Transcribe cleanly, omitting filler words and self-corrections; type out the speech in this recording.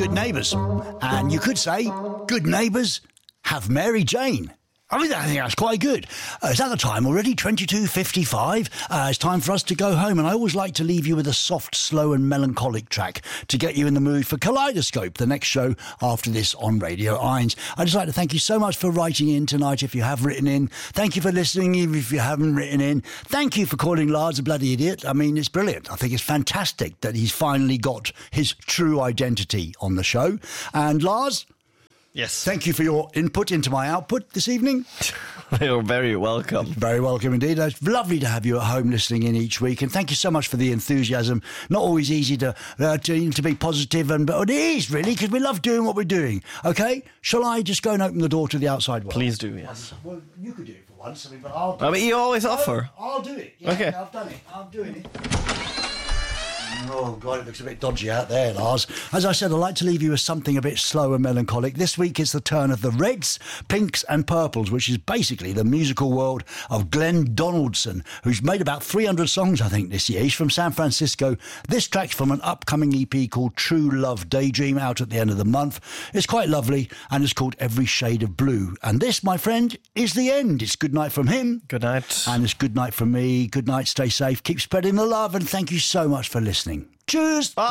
Good Neighbours. And you could say, good neighbours have Mary Jane. I think that's quite good. It's at the time already, 22:55. It's time for us to go home, and I always like to leave you with a soft, slow and melancholic track to get you in the mood for Kaleidoscope, the next show after this on Radio Irons. I'd just like to thank you so much for writing in tonight if you have written in. Thank you for listening even if you haven't written in. Thank you for calling Lars a bloody idiot. I mean, it's brilliant. I think it's fantastic that he's finally got his true identity on the show. And Lars... Yes. Thank you for your input into my output this evening. You're very welcome. Very welcome indeed. It's lovely to have you at home listening in each week, and thank you so much for the enthusiasm. Not always easy to be positive, but it is really, because we love doing what we're doing. Okay, shall I just go and open the door to the outside world? Please do, yes. Well, you could do it for once. But I'll do But you always it. offer. I'll do it. Yeah, Okay. I've done it. I'm doing it. Oh, God, it looks a bit dodgy out there, Lars. As I said, I'd like to leave you with something a bit slow and melancholic. This week is the turn of the Reds, Pinks and Purples, which is basically the musical world of Glenn Donaldson, who's made about 300 songs, I think, this year. He's from San Francisco. This track's from an upcoming EP called True Love Daydream, out at the end of the month. It's quite lovely, and it's called Every Shade of Blue. And this, my friend, is the end. It's good night from him. Good night. And it's good night from me. Good night, stay safe, keep spreading the love, and thank you so much for listening. Cheers. Bye.